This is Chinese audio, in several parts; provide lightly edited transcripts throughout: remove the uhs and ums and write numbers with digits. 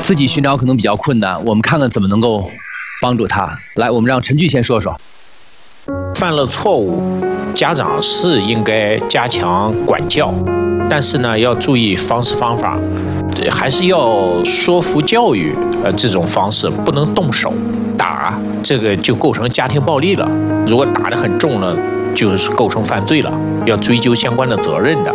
自己寻找可能比较困难，我们看看怎么能够帮助他。来，我们让陈俊先说说。 犯了错误，家长是应该加强管教，但是呢，要注意方式方法，还是要说服教育，这种方式不能动手打，这个就构成家庭暴力了。如果打得很重了，就是构成犯罪了，要追究相关的责任的。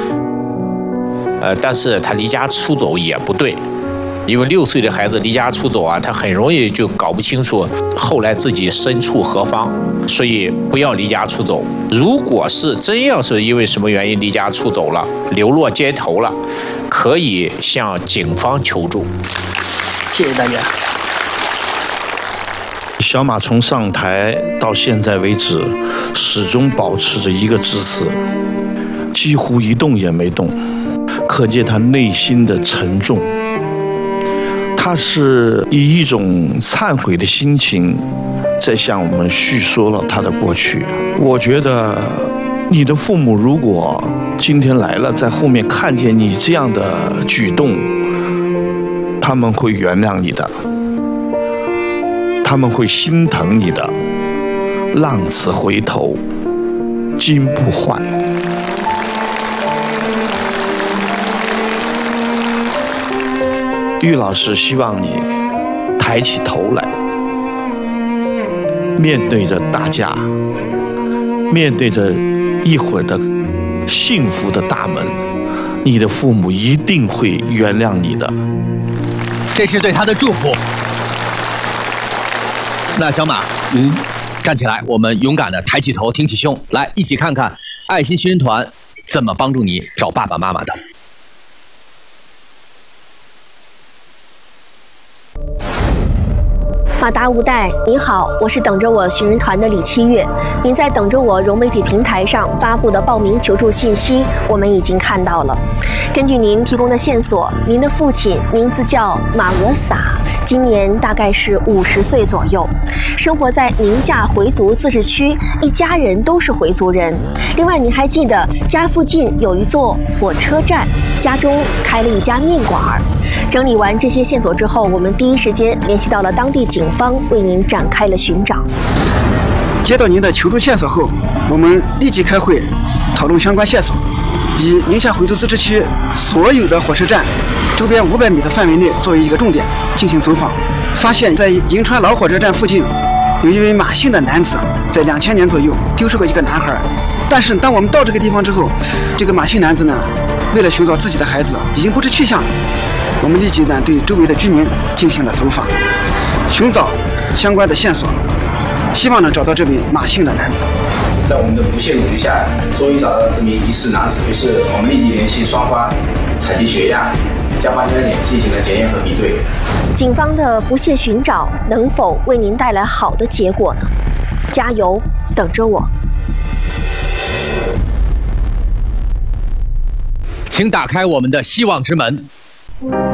但是他离家出走也不对。因为6岁的孩子离家出走啊，他很容易就搞不清楚后来自己身处何方，所以不要离家出走。如果是真要是因为什么原因离家出走了，流落街头了，可以向警方求助。 谢谢大家。 小马从上台到现在为止，始终保持着一个姿势，几乎一动也没动，可见他内心的沉重。他是以一种忏悔的心情在向我们叙说了他的过去。我觉得你的父母如果今天来了，在后面看见你这样的举动，他们会原谅你的，他们会心疼你的。浪子回头金不换。玉老师希望你抬起头来，面对着大家，面对着一会儿的幸福的大门，你的父母一定会原谅你的。 这是对他的祝福。那小马，站起来，我们勇敢的抬起头，挺起胸，来一起看看爱心宣传团怎么帮助你找爸爸妈妈的。 马达无代，你好，我是等着我寻人团的李七月。您在等着我融媒体平台上发布的报名求助信息，我们已经看到了。根据您提供的线索，您的父亲名字叫马额撒，今年大概是50岁左右，生活在宁夏回族自治区，一家人都是回族人。另外，您还记得家附近有一座火车站，家中开了一家面馆。整理完这些线索之后，我们第一时间联系到了当地警方，为您展开了寻找。 接到您的求助线索后，我们立即开会讨论相关线索，以宁夏回族自治区所有的火车站周边500米的范围内作为一个重点进行走访，发现在银川老火车站附近有一位马姓的男子，在2000年左右丢失过一个男孩。但是当我们到这个地方之后，这个马姓男子呢，为了寻找自己的孩子，已经不知去向了。我们立即呢对周围的居民进行了走访，寻找相关的线索，希望能找到这位马姓的男子。 在我们的不懈努力下，终于找到这名疑似男子。于是我们立即联系双方，采集血样，将发现点进行了检验和比对。 警方的不懈寻找能否为您带来好的结果呢？加油，等着我。 请打开我们的希望之门。